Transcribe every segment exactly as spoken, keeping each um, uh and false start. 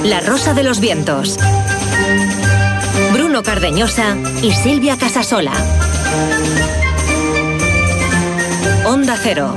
La Rosa de los Vientos. Bruno Cardeñosa y Silvia Casasola. Onda Cero.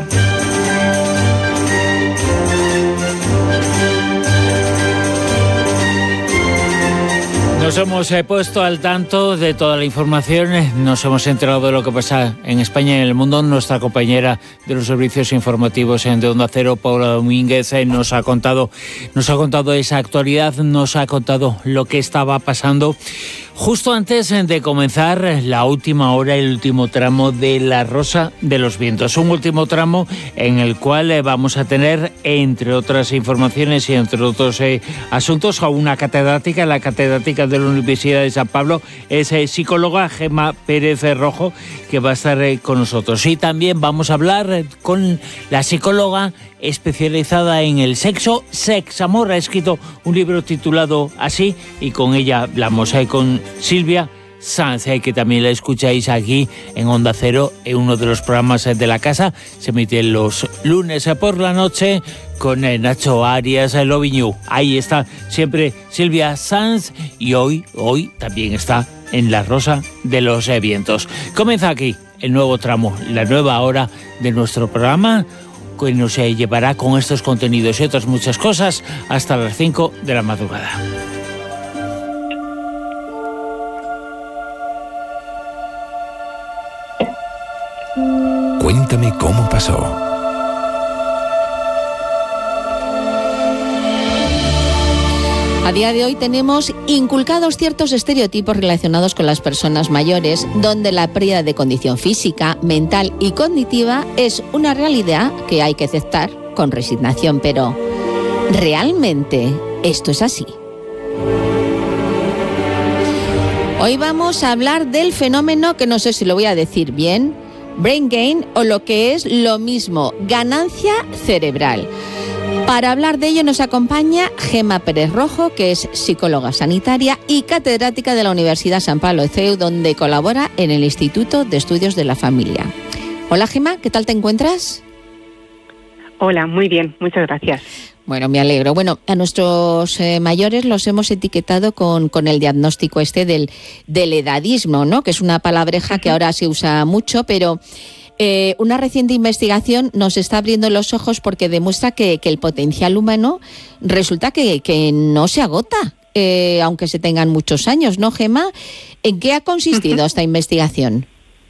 Nos hemos eh, puesto al tanto de toda la información, eh, nos hemos enterado de lo que pasa en España y en el mundo. Nuestra compañera de los servicios informativos en de Onda Cero, Paula Domínguez, eh, nos ha contado, nos ha contado esa actualidad, nos ha contado lo que estaba pasando justo antes de comenzar la última hora, el último tramo de La Rosa de los Vientos. Un último tramo en el cual eh, vamos a tener, entre otras informaciones y entre otros eh, asuntos, a una catedrática, la catedrática de la Universidad de San Pablo, es eh, psicóloga Gemma Pérez Rojo, que va a estar eh, con nosotros. Y también vamos a hablar eh, con la psicóloga especializada en el sexo, Sex Amor. Ha escrito un libro titulado así y con ella hablamos eh, con Silvia Sanz, eh, que también la escucháis aquí en Onda Cero, en uno de los programas eh, de la casa. Se emite los lunes eh, por la noche con eh, Nacho Arias, eh, Loviñú. Ahí está siempre Silvia Sanz y hoy, hoy también está en La Rosa de los eh, Vientos. Comienza aquí el nuevo tramo, la nueva hora de nuestro programa, que nos eh, llevará con estos contenidos y otras muchas cosas hasta las cinco de la madrugada. Cuéntame cómo pasó. A día de hoy tenemos inculcados ciertos estereotipos relacionados con las personas mayores, donde la pérdida de condición física, mental y cognitiva es una realidad que hay que aceptar con resignación. Pero, ¿realmente esto es así? Hoy vamos a hablar del fenómeno que no sé si lo voy a decir bien, brain gain, o lo que es lo mismo, ganancia cerebral. Para hablar de ello nos acompaña Gemma Pérez Rojo, que es psicóloga sanitaria y catedrática de la Universidad San Pablo C E U, donde colabora en el Instituto de Estudios de la Familia. Hola Gemma, ¿qué tal te encuentras? Hola, muy bien, muchas gracias. Bueno, me alegro. Bueno, a nuestros eh, mayores los hemos etiquetado con, con el diagnóstico este del, del edadismo, ¿no? Que es una palabreja que ahora se usa mucho, pero eh, una reciente investigación nos está abriendo los ojos porque demuestra que, que el potencial humano resulta que, que no se agota, eh, aunque se tengan muchos años, ¿no, Gemma? ¿En qué ha consistido esta investigación?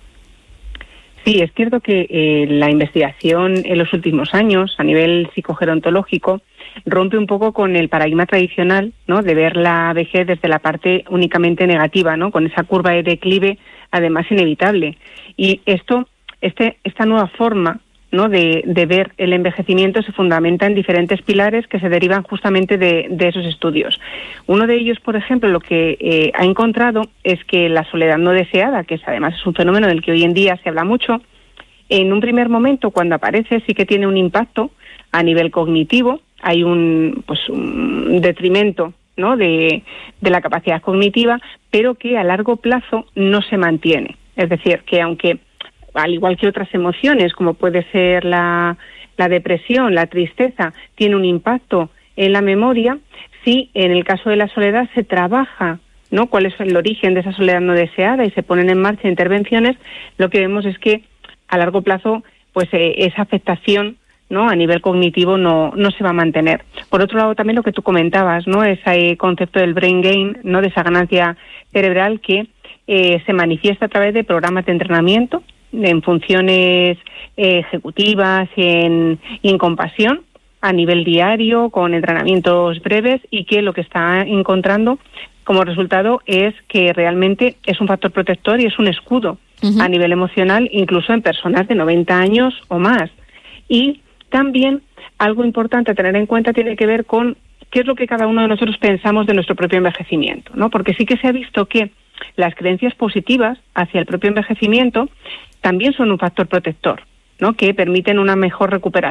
Sí, es cierto que eh, la investigación en los últimos años, a nivel psicogerontológico, rompe un poco con el paradigma tradicional, ¿no?, de ver la vejez desde la parte únicamente negativa, ¿no?, con esa curva de declive, además inevitable. Y esto, este, esta nueva forma, ¿no?, de, de ver el envejecimiento se fundamenta en diferentes pilares que se derivan justamente de, de esos estudios. Uno de ellos, por ejemplo, lo que eh, ha encontrado es que la soledad no deseada, que es, además es un fenómeno del que hoy en día se habla mucho, en un primer momento, cuando aparece, sí que tiene un impacto a nivel cognitivo. Hay un, pues, un detrimento, ¿no?, de, de la capacidad cognitiva, pero que a largo plazo no se mantiene. Es decir, que aunque, al igual que otras emociones, como puede ser la, la depresión, la tristeza, tiene un impacto en la memoria, sí, en el caso de la soledad se trabaja, ¿no?, cuál es el origen de esa soledad no deseada y se ponen en marcha intervenciones. Lo que vemos es que a largo plazo, pues eh, esa afectación, ¿no?, a nivel cognitivo no, no se va a mantener. Por otro lado, también lo que tú comentabas, ¿no?, ese concepto del brain gain, ¿no?, de esa ganancia cerebral que eh, se manifiesta a través de programas de entrenamiento, en funciones eh, ejecutivas y en, y en compasión a nivel diario, con entrenamientos breves, y que lo que está encontrando como resultado es que realmente es un factor protector y es un escudo uh-huh. a nivel emocional, incluso en personas de noventa años o más. Y también algo importante a tener en cuenta tiene que ver con qué es lo que cada uno de nosotros pensamos de nuestro propio envejecimiento, ¿no? Porque sí que se ha visto que las creencias positivas hacia el propio envejecimiento también son un factor protector, ¿no?, que permiten una mejor recuperación